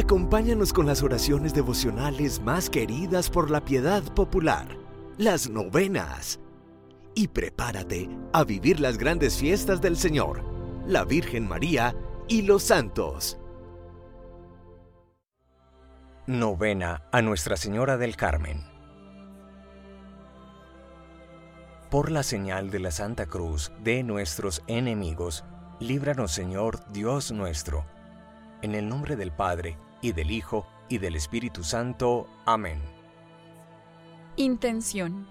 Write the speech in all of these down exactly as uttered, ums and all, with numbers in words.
Acompáñanos con las oraciones devocionales más queridas por la piedad popular, las novenas. Y prepárate a vivir las grandes fiestas del Señor, la Virgen María y los santos. Novena a Nuestra Señora del Carmen. Por la señal de la Santa Cruz de nuestros enemigos, líbranos, Señor Dios nuestro. En el nombre del Padre, y del Hijo, y del Espíritu Santo. Amén. Intención.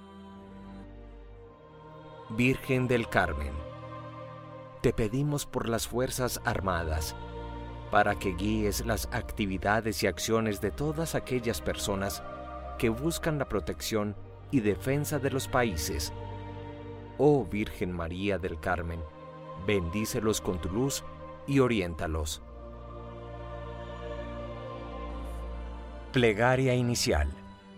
Virgen del Carmen, te pedimos por las Fuerzas Armadas, para que guíes las actividades y acciones de todas aquellas personas que buscan la protección y defensa de los países. Oh Virgen María del Carmen, bendícelos con tu luz y oriéntalos. Plegaria inicial.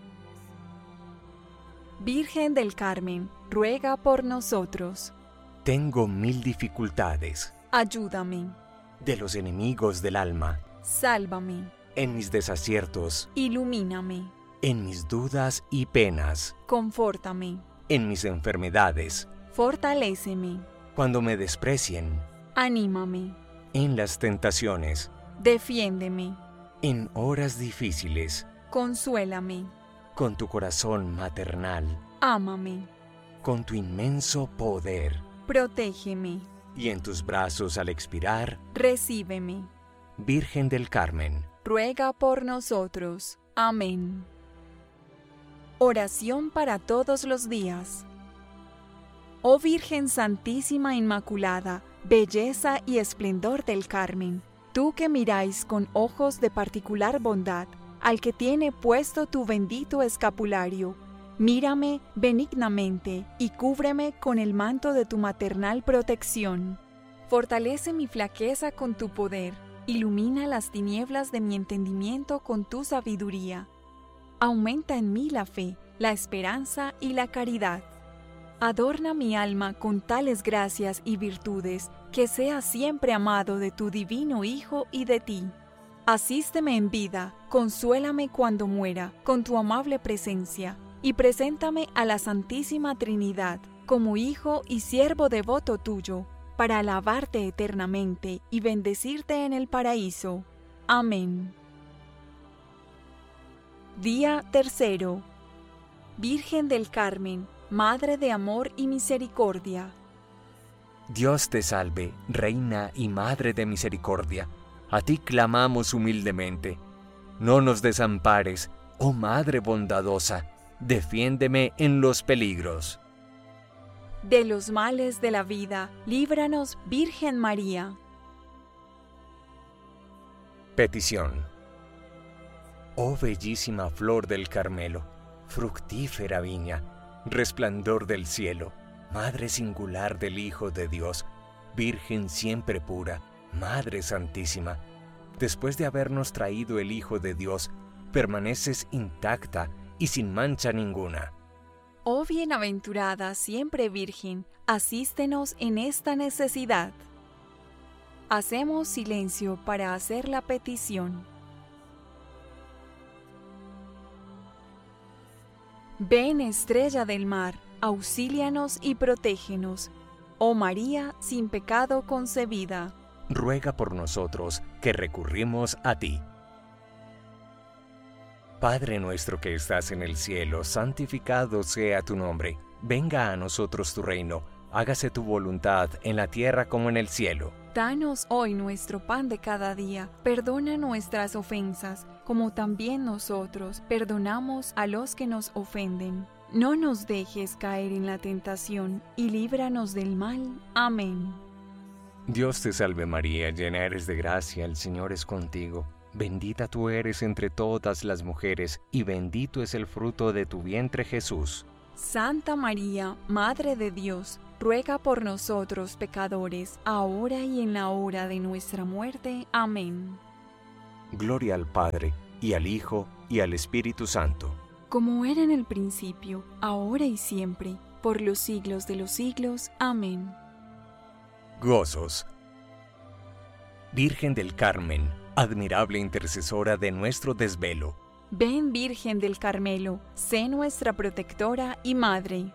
Virgen del Carmen, ruega por nosotros. Tengo mil dificultades. Ayúdame. De los enemigos del alma. Sálvame. En mis desaciertos. Ilumíname. En mis dudas y penas. Confórtame. En mis enfermedades. Fortaléceme. Cuando me desprecien. Anímame. En las tentaciones. Defiéndeme. En horas difíciles. Consuélame. Con tu corazón maternal. Ámame. Con tu inmenso poder. Protégeme. Y en tus brazos al expirar. Recíbeme. Virgen del Carmen, ruega por nosotros. Amén. Oración para todos los días. Oh Virgen Santísima Inmaculada, belleza y esplendor del Carmen, tú que miráis con ojos de particular bondad al que tiene puesto tu bendito escapulario, mírame benignamente y cúbreme con el manto de tu maternal protección. Fortalece mi flaqueza con tu poder, ilumina las tinieblas de mi entendimiento con tu sabiduría. Aumenta en mí la fe, la esperanza y la caridad. Adorna mi alma con tales gracias y virtudes que sea siempre amado de tu divino Hijo y de ti. Asísteme en vida, consuélame cuando muera con tu amable presencia y preséntame a la Santísima Trinidad como hijo y siervo devoto tuyo, para alabarte eternamente y bendecirte en el paraíso. Amén. Día tercero. Virgen del Carmen, Madre de amor y misericordia. Dios te salve, Reina y Madre de misericordia. A ti clamamos humildemente. No nos desampares, oh Madre bondadosa, defiéndeme en los peligros. De los males de la vida, líbranos, Virgen María. Petición. Oh bellísima flor del Carmelo, fructífera viña, resplandor del cielo, Madre singular del Hijo de Dios, Virgen siempre pura, Madre Santísima, después de habernos traído el Hijo de Dios, permaneces intacta y sin mancha ninguna. Oh bienaventurada siempre Virgen, asístenos en esta necesidad. Hacemos silencio para hacer la petición. Ven, estrella del mar, auxílianos y protégenos. Oh María, sin pecado concebida. Ruega por nosotros que recurrimos a ti. Padre nuestro que estás en el cielo, santificado sea tu nombre. Venga a nosotros tu reino. Hágase tu voluntad en la tierra como en el cielo. Danos hoy nuestro pan de cada día. Perdona nuestras ofensas, como también nosotros perdonamos a los que nos ofenden. No nos dejes caer en la tentación, y líbranos del mal. Amén. Dios te salve María, llena eres de gracia, el Señor es contigo. Bendita tú eres entre todas las mujeres, y bendito es el fruto de tu vientre Jesús. Santa María, Madre de Dios, ruega por nosotros pecadores, ahora y en la hora de nuestra muerte. Amén. Gloria al Padre, y al Hijo, y al Espíritu Santo. Como era en el principio, ahora y siempre, por los siglos de los siglos. Amén. Gozos. Virgen del Carmen, admirable intercesora de nuestro desvelo. Ven, Virgen del Carmelo, sé nuestra protectora y madre.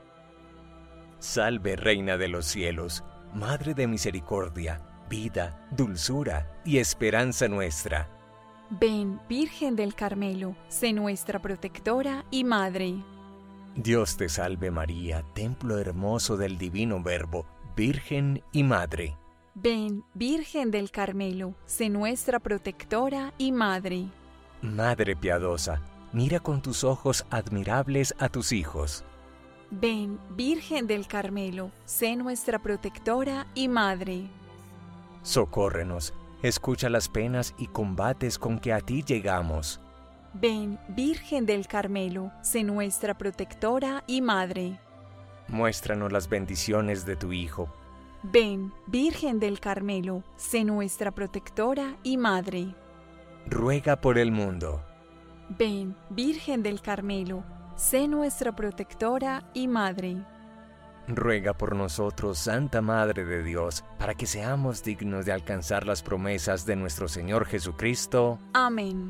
Salve, Reina de los cielos, Madre de misericordia, vida, dulzura y esperanza nuestra. Ven, Virgen del Carmelo, sé nuestra protectora y madre. Dios te salve María, templo hermoso del divino Verbo, Virgen y Madre. Ven, Virgen del Carmelo, sé nuestra protectora y madre. Madre piadosa, mira con tus ojos admirables a tus hijos. Ven, Virgen del Carmelo, sé nuestra protectora y madre. Socórrenos, escucha las penas y combates con que a ti llegamos. Ven, Virgen del Carmelo, sé nuestra protectora y madre. Muéstranos las bendiciones de tu Hijo. Ven, Virgen del Carmelo, sé nuestra protectora y madre. Ruega por el mundo. Ven, Virgen del Carmelo, sé nuestra protectora y madre. Ruega por nosotros, Santa Madre de Dios, para que seamos dignos de alcanzar las promesas de nuestro Señor Jesucristo. Amén.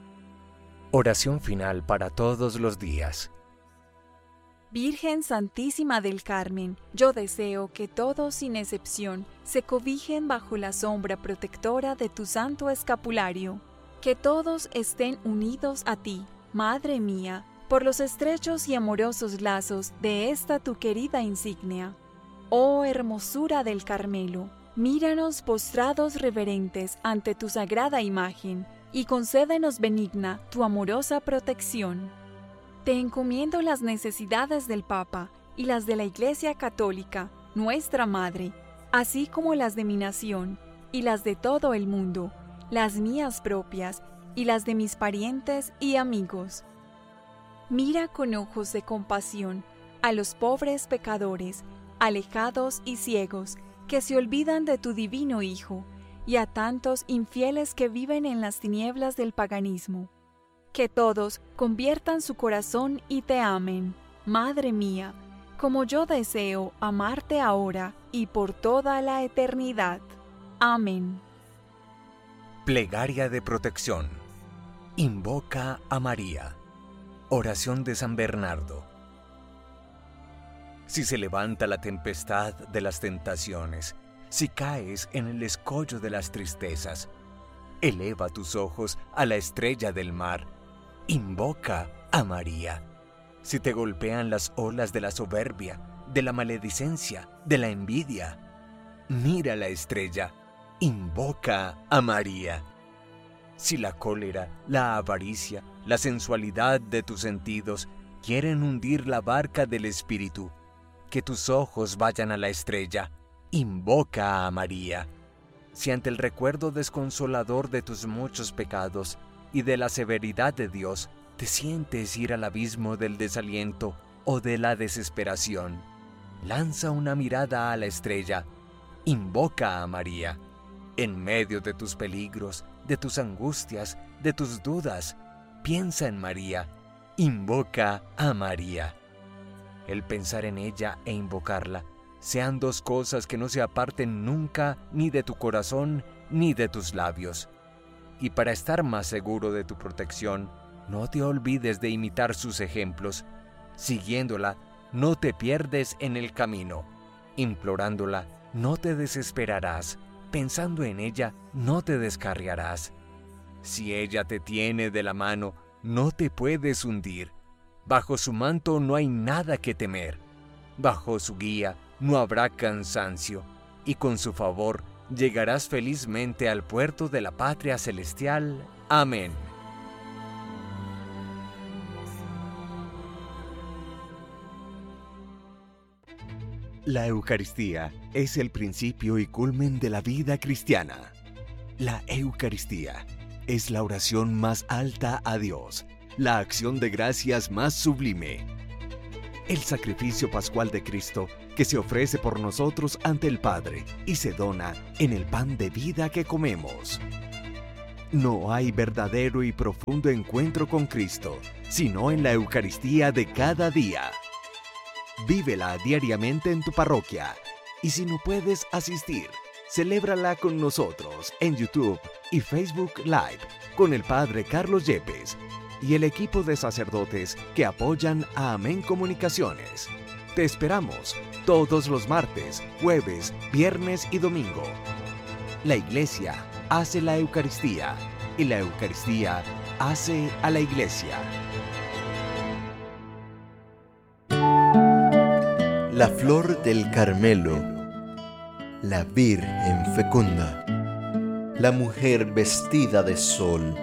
Oración final para todos los días. Virgen Santísima del Carmen, yo deseo que todos sin excepción se cobijen bajo la sombra protectora de tu santo escapulario. Que todos estén unidos a ti, Madre mía, por los estrechos y amorosos lazos de esta tu querida insignia. Oh hermosura del Carmelo, míranos postrados reverentes ante tu sagrada imagen, y concédenos benigna tu amorosa protección. Te encomiendo las necesidades del Papa y las de la Iglesia Católica, nuestra Madre, así como las de mi nación y las de todo el mundo, las mías propias y las de mis parientes y amigos. Mira con ojos de compasión a los pobres pecadores, alejados y ciegos, que se olvidan de tu divino Hijo, y a tantos infieles que viven en las tinieblas del paganismo. Que todos conviertan su corazón y te amen, Madre mía, como yo deseo amarte ahora y por toda la eternidad. Amén. Plegaria de protección. Invoca a María. Oración de San Bernardo. Si se levanta la tempestad de las tentaciones, si caes en el escollo de las tristezas, eleva tus ojos a la estrella del mar. Invoca a María. Si te golpean las olas de la soberbia, de la maledicencia, de la envidia, mira la estrella. Invoca a María. Si la cólera, la avaricia, la sensualidad de tus sentidos quieren hundir la barca del espíritu, que tus ojos vayan a la estrella. Invoca a María. Si ante el recuerdo desconsolador de tus muchos pecados y de la severidad de Dios te sientes ir al abismo del desaliento o de la desesperación, lanza una mirada a la estrella. Invoca a María. En medio de tus peligros, de tus angustias, de tus dudas, piensa en María. Invoca a María. El pensar en ella e invocarla sean dos cosas que no se aparten nunca ni de tu corazón ni de tus labios. Y para estar más seguro de tu protección, no te olvides de imitar sus ejemplos. Siguiéndola, no te pierdes en el camino. Implorándola, no te desesperarás. Pensando en ella, no te descarriarás. Si ella te tiene de la mano, no te puedes hundir. Bajo su manto no hay nada que temer. Bajo su guía no habrá cansancio, y con su favor llegarás felizmente al puerto de la patria celestial. Amén. La Eucaristía es el principio y culmen de la vida cristiana. La Eucaristía es la oración más alta a Dios, la acción de gracias más sublime. El sacrificio pascual de Cristo que se ofrece por nosotros ante el Padre y se dona en el pan de vida que comemos. No hay verdadero y profundo encuentro con Cristo, sino en la Eucaristía de cada día. Vívela diariamente en tu parroquia y si no puedes asistir, Celébrala con nosotros en YouTube y Facebook Live con el Padre Carlos Yepes y el equipo de sacerdotes que apoyan a Amén Comunicaciones. Te esperamos todos los martes, jueves, viernes y domingo. La Iglesia hace la Eucaristía y la Eucaristía hace a la Iglesia. La flor del Carmelo, la Virgen fecunda, la mujer vestida de sol.